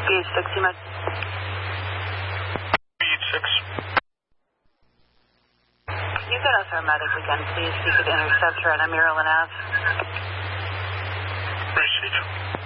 BH6, you might. BH6. Can you get us our medic again, please? We could intercept her at Maryland Ave. Received.